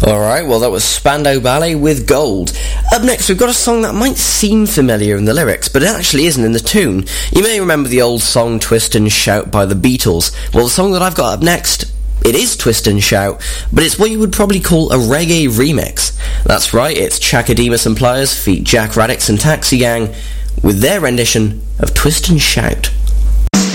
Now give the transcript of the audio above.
Alright, well that was Spandau Ballet with Gold. Up next we've got a song that might seem familiar in the lyrics, but it actually isn't in the tune. You may remember the old song Twist and Shout by the Beatles. Well, the song that I've got up next, it is Twist and Shout, but it's what you would probably call a reggae remix. That's right, it's Chakademus and Pliers feat Jack Radix and Taxi Gang with their rendition of Twist and Shout.